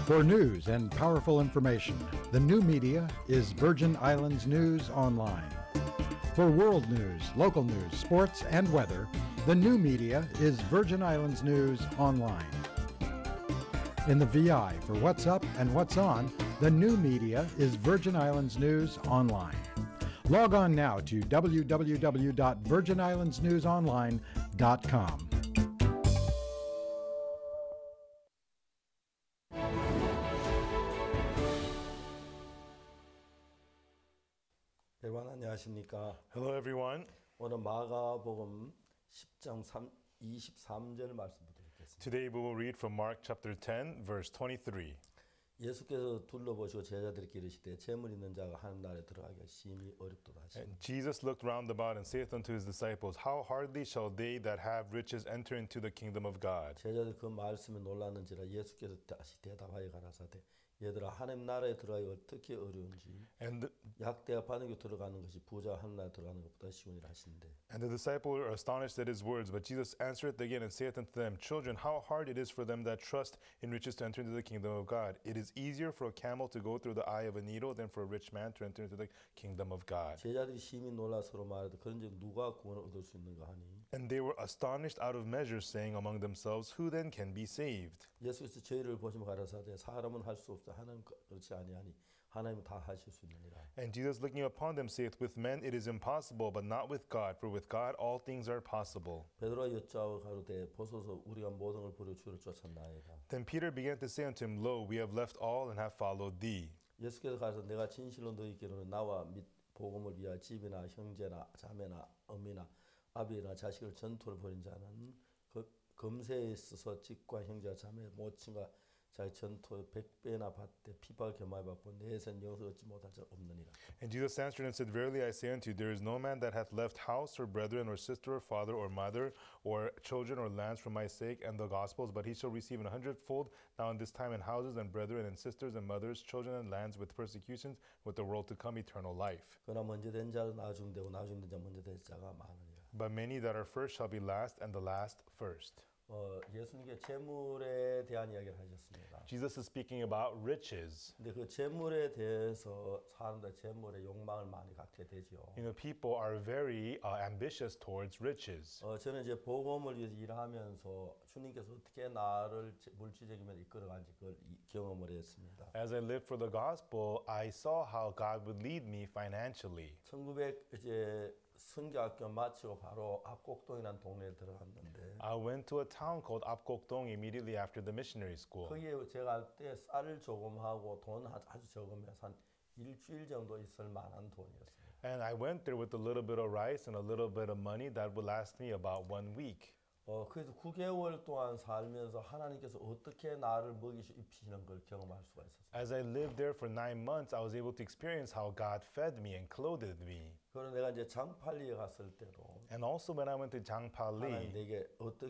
For news and powerful information, the new media is Virgin Islands News Online. For world news, local news, sports, and weather, the new media is Virgin Islands News Online. In the VI for what's up and what's on, the new media is Virgin Islands News Online. Log on now to www.virginislandsnewsonline.com. 여러분 안녕하십니까? Hello, everyone. 오늘 마가복음 10장 23절 말씀 드리겠습니다. Today we will read from Mark chapter 10, verse 23. 예수께서 둘러보시고 제자들에게 이르시되 재물 있는 자가 하나님 나라에 들어가기가 심히 어렵도다 하시니. And Jesus looked round about and saith unto his disciples, How hardly shall they that have riches enter into the kingdom of God? 제자들 그 말씀에 놀랐는지라 예수께서 다시 대답하여 가라사대 얘들아 하나님 나라에 들어가기 어떻게 어려운지 약대가 바늘교 들어가는 것이 부자 하나님 나라에 들어가는 것보다 쉬우니라 하시는데. And the disciples were astonished at his words, but Jesus answereth again and saith unto them, Children, how hard it is for them that trust in riches to enter into the kingdom of God. It is easier for a camel to go through the eye of a needle than for a rich man to enter into the kingdom of God. 제자들이 심히 놀라 서로 말하되 그런즉 누가 구원을 얻을 수 있는가 하니. And they were astonished out of measure, saying among themselves, Who then can be saved? 예수께서 저희를 보시며 가라사대 사람은 할 수 없다 하나님 그렇지 아니하니 하나님은 다 하실 수 있느니라. And Jesus looking upon them saith, With men it is impossible, but not with God, for with God all things are possible. 베드로가 여짜오 가로되 보소서 우리가 모든 걸 버려 주를 쫓았나이다. Then Peter began to say unto him, Lo, we have left all and have followed thee. 예수께서 가서 내가 진실로 너희께로는 나와 및 복음을 위하여 집이나 형제나 자매나 어미나 아비나 자식을 전토를 벌인 자는 검세에 있어서 집과 형제와 자매 모친과 자기 전토 100배나 받되 핍박을 겸하여 받고 내세는 영생 얻지 못할 자 없느니라. And Jesus answered and said, Verily I say unto you, there is no man that hath left house or brethren or sister or father or mother or children or lands for my sake and the gospel's, but he shall receive an hundredfold now in this time in houses and brethren and sisters and mothers, children and lands with persecutions, with the world to come eternal life. 그러나 먼저 된 자는 나중되고 나중된 자 먼저 될 자가 많으니라. But many that are first shall be last, and the last first. 예수님께 재물에 대한 이야기를 하셨습니다. Jesus is speaking about riches. 근데 그 재물에 대해서 사람들 재물의 욕망을 많이 갖게 되죠. You know, people are very ambitious towards riches. 저는 이제 복음을 위해서 일하면서 주님께서 어떻게 나를 물질적이면 이끌어간지 그걸 경험을 했습니다. As I lived for the gospel, I saw how God would lead me financially. 1900 이제 선교학교 마치고 바로 압곡동이라는 동네에 들어갔는데 I went to a town called Apgokdong immediately after the missionary school. 거기에 제가 할 때 쌀 조금 하고 돈 아주 적으면서 한 일주일 정도 있을 만한 돈이었어요. And I went there with a little bit of rice and a little bit of money that would last me about 1 week. 그래서 9개월 동안 살면서 하나님께서 어떻게 나를 먹이시고 입히시는 걸 경험할 수가 있었어요. As I lived there for 9 months, I was able to experience how God fed me and clothed me. 그리고 내가 이제 장팔리에 갔을 때도 And also when I went to 하나님 Jangpali, 내게 어떻게